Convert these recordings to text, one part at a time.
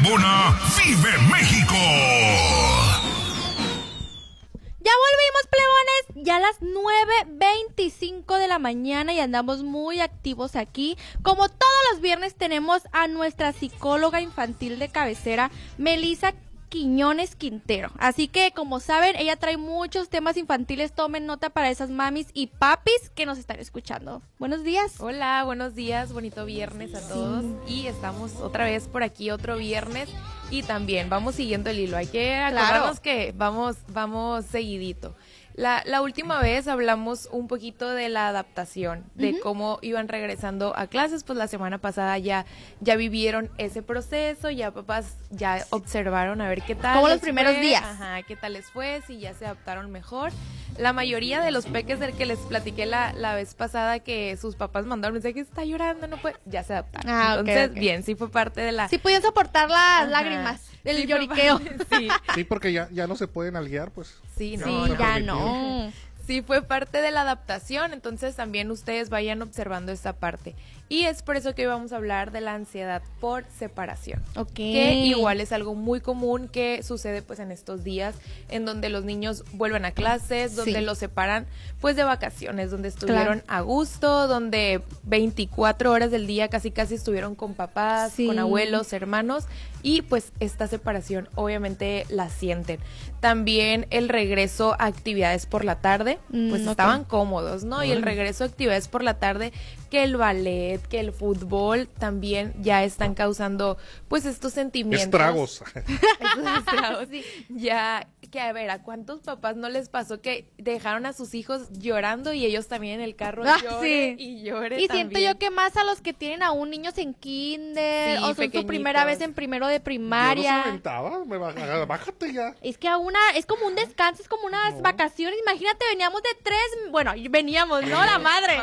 plebona vive México. Ya volvimos, plebones, ya a las 9:25 de la mañana y andamos muy activos aquí. Como todos los viernes tenemos a nuestra psicóloga infantil de cabecera, Melissa Quiñones Quintero. Así que, como saben, ella trae muchos temas infantiles. Tomen nota para esas mamis y papis que nos están escuchando. Buenos días. Hola, buenos días, bonito viernes a todos. Y estamos otra vez por aquí, otro viernes. Y también vamos siguiendo el hilo. Hay que acordarnos que vamos seguidito. La última vez hablamos un poquito de la adaptación, de cómo iban regresando a clases. Pues la semana pasada ya vivieron ese proceso, ya papás ya observaron a ver qué tal. Como los primeros días. Ajá, qué tal les fue, si ya se adaptaron mejor. La mayoría de los peques del que les platiqué la vez pasada que sus papás mandaron mensaje que está llorando, no puede, ya se adaptaron. Entonces, bien, sí fue parte de la... Sí podían soportar las lágrimas, el lloriqueo. Sí, porque ya no se pueden alguiar, pues. Sí, ya no. Sí, fue parte de la adaptación, entonces también ustedes vayan observando esta parte. Y es por eso que hoy vamos a hablar de la ansiedad por separación. Ok. Que igual es algo muy común que sucede pues en estos días, en donde los niños vuelven a clases, donde los separan pues de vacaciones, donde estuvieron a gusto, donde 24 horas del día casi estuvieron con papás, con abuelos, hermanos, y pues esta separación obviamente la sienten. También el regreso a actividades por la tarde, pues estaban cómodos, ¿no? Y el regreso a actividades por la tarde, que el ballet, que el fútbol, también ya están causando pues estos sentimientos. Estragos. Estos estragos. Ya, que a ver, ¿a cuántos papás no les pasó que dejaron a sus hijos llorando y ellos también en el carro llore y llore? Y también. siento yo que más a los que tienen aún niños en kinder, o son su primera vez en primero de primaria. Yo no se aventaba, bájate ya. Es que es como un descanso, es como unas vacaciones. Imagínate, veníamos de veníamos, ¿no? La madre.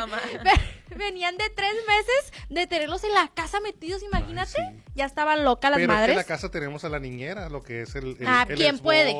Venían de 3 meses de tenerlos en la casa metidos, imagínate. Ay, sí. Ya estaban locas las madres. Pero en la casa tenemos a la niñera, lo que es el ¿quién Xbox, puede?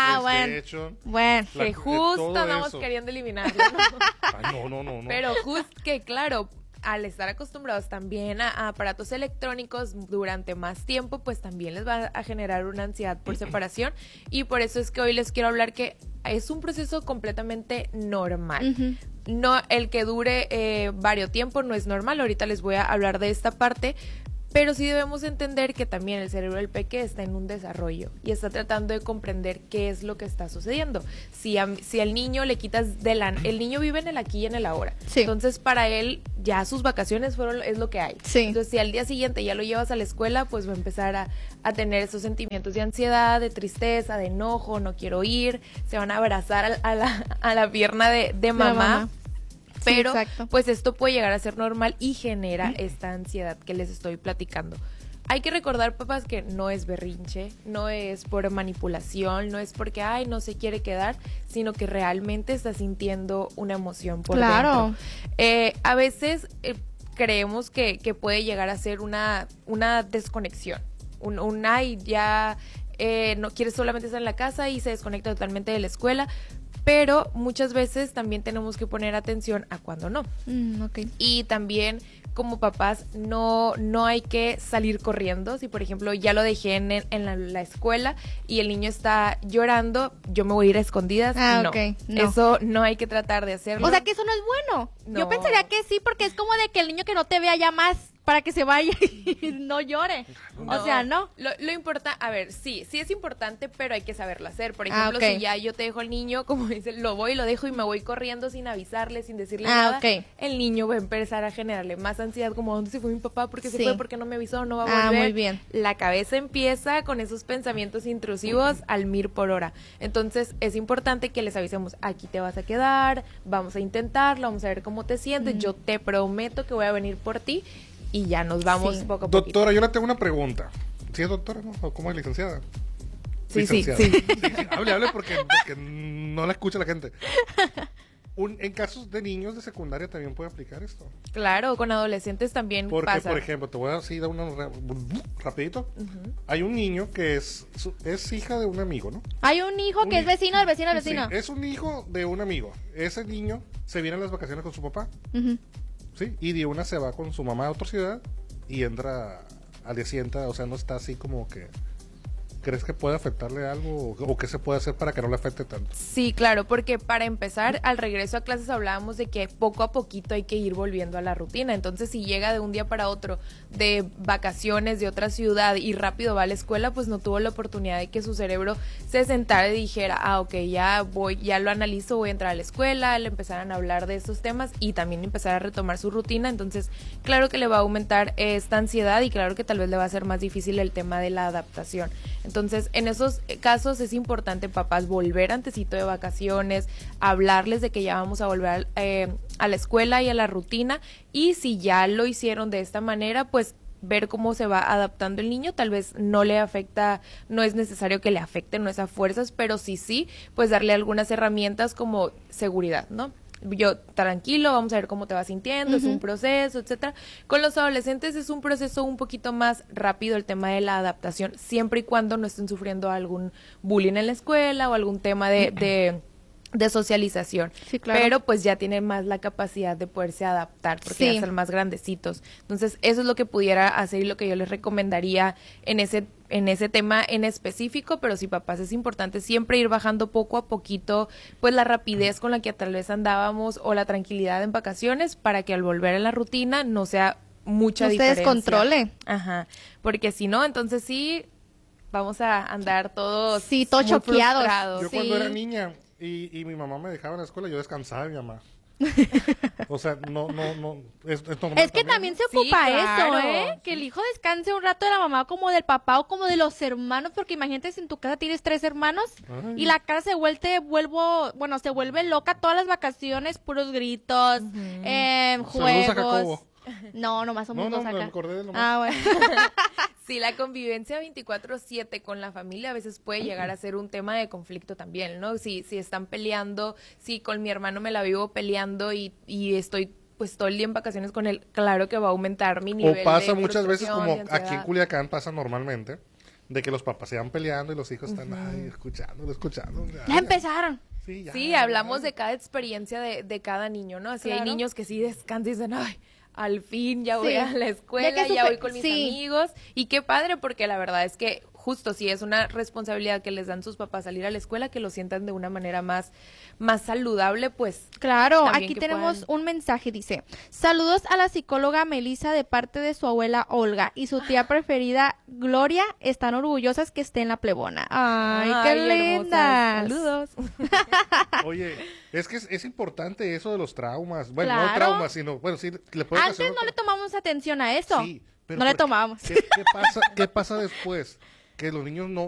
Bueno. Que justo andamos queriendo eliminarlo, ¿no? Ay, no. Pero justo que, claro, al estar acostumbrados también a aparatos electrónicos durante más tiempo, pues también les va a generar una ansiedad por separación. Y por eso es que hoy les quiero hablar que es un proceso completamente normal. No, el que dure varios tiempo no es normal. Ahorita les voy a hablar de esta parte. Pero sí debemos entender que también el cerebro del peque está en un desarrollo y está tratando de comprender qué es lo que está sucediendo. Si al niño le quitas el niño vive en el aquí y en el ahora. Sí. Entonces para él ya sus vacaciones es lo que hay. Sí. Entonces si al día siguiente ya lo llevas a la escuela, pues va a empezar a tener esos sentimientos de ansiedad, de tristeza, de enojo, no quiero ir, se van a abrazar a la pierna de mamá. Pero pues esto puede llegar a ser normal y genera esta ansiedad que les estoy platicando. Hay que recordar, papás, que no es berrinche, no es por manipulación, no es porque no se quiere quedar, sino que realmente está sintiendo una emoción por dentro. A veces creemos que puede llegar a ser una desconexión, no quiere solamente estar en la casa y se desconecta totalmente de la escuela. Pero muchas veces también tenemos que poner atención a cuando no. Y también como papás no hay que salir corriendo. Si por ejemplo ya lo dejé en la escuela y el niño está llorando, yo me voy a ir a escondidas. No. Eso no hay que tratar de hacerlo. O sea que eso no es bueno. No. Yo pensaría que sí, porque es como de que el niño que no te vea ya más para que se vaya y no llore. O sea, no. Lo importante, a ver, sí es importante, pero hay que saberlo hacer. Por ejemplo, si ya yo te dejo al niño, como dice, lo dejo y me voy corriendo sin avisarle, sin decirle nada, el niño va a empezar a generarle más ansiedad, como ¿dónde se fue mi papá? ¿Por qué se fue? ¿Por qué no me avisó? ¿No va a volver? Muy bien. La cabeza empieza con esos pensamientos intrusivos al 1000 por hora. Entonces, es importante que les avisemos, aquí te vas a quedar, vamos a intentarlo, vamos a ver cómo te sientes, yo te prometo que voy a venir por ti. Y ya nos vamos poco a poco. Doctora, yo le tengo una pregunta. ¿Sí es doctora, no? ¿O cómo es licenciada? Sí. Hable porque no la escucha la gente. En casos de niños de secundaria también puede aplicar esto. Claro, con adolescentes también porque, pasa. Por ejemplo, te voy a dar una rapidito. Hay un niño que es hija de un amigo, ¿no? Hay un hijo que es vecino del vecino. Sí, es un hijo de un amigo. Ese niño se viene a las vacaciones con su papá. Sí, y de una se va con su mamá a otra ciudad y entra al día siguiente, o sea, no está así como que... ¿Crees que puede afectarle algo o qué se puede hacer para que no le afecte tanto? Sí, claro, porque para empezar, al regreso a clases hablábamos de que poco a poquito hay que ir volviendo a la rutina. Entonces, si llega de un día para otro de vacaciones de otra ciudad y rápido va a la escuela, pues no tuvo la oportunidad de que su cerebro se sentara y dijera, ah, ok, ya lo analizo, voy a entrar a la escuela, le empezaran a hablar de estos temas y también empezar a retomar su rutina. Entonces, claro que le va a aumentar esta ansiedad y claro que tal vez le va a ser más difícil el tema de la adaptación. Entonces, en esos casos es importante, papás, volver antesito de vacaciones, hablarles de que ya vamos a volver a la escuela y a la rutina, y si ya lo hicieron de esta manera, pues ver cómo se va adaptando el niño. Tal vez no le afecta, no es necesario que le afecten, no es a fuerzas, pero sí, pues darle algunas herramientas como seguridad, ¿no? Yo, tranquilo, vamos a ver cómo te vas sintiendo, es un proceso, etcétera. Con los adolescentes es un proceso un poquito más rápido el tema de la adaptación, siempre y cuando no estén sufriendo algún bullying en la escuela o algún tema de socialización. Sí, claro. Pero pues ya tienen más la capacidad de poderse adaptar porque ya están más grandecitos. Entonces, eso es lo que pudiera hacer y lo que yo les recomendaría en ese tema en específico. Pero sí, papás, es importante siempre ir bajando poco a poquito pues la rapidez con la que tal vez andábamos o la tranquilidad en vacaciones, para que al volver a la rutina no sea mucha diferencia. No se descontrole. Ajá, porque si no, entonces sí vamos a andar todos todos muy choqueados. frustrados. Yo cuando era niña y mi mamá me dejaba en la escuela, yo descansaba de mi mamá. O sea, no, es normal. Es que también se ocupa claro. eso, que el hijo descanse un rato de la mamá, como del papá o como de los hermanos, porque imagínate si en tu casa tienes 3 hermanos y la casa se vuelve loca todas las vacaciones, puros gritos, Saludos juegos. a Jacobo. No, nomás somos dos me acá. acordé de nomás. Ah, bueno. Sí, la convivencia 24/7 con la familia a veces puede llegar a ser un tema de conflicto también, ¿no? Si están peleando, si con mi hermano me la vivo peleando y estoy pues todo el día en vacaciones con él, claro que va a aumentar mi nivel de O pasa muchas veces frustración, como de aquí en ansiedad. Culiacán pasa normalmente, de que los papás se van peleando y los hijos están escuchando. Ya empezaron. Sí, ya, Sí, hablamos de cada experiencia de cada niño, ¿no? Así hay Claro. niños que sí descansan y dicen, ay, al fin ya voy Sí. a la escuela, De que ya supe- voy con mis sí. amigos. Y qué padre, porque la verdad es que justo si es una responsabilidad que les dan sus papás salir a la escuela, que lo sientan de una manera más saludable, pues Claro, también aquí que tenemos puedan- un mensaje, dice: saludos a la psicóloga Melissa de parte de su abuela Olga y su tía preferida Gloria, están orgullosas que esté en la plebona. Ay, qué linda. hermosas. Saludos. Oye, es que es importante eso de los traumas. Bueno, no Claro. traumas, sino, bueno, sí, le pueden Antes hacer no le tomamos atención a eso. Sí, pero No le porque- tomamos. ¿Qué pasa después? Que los niños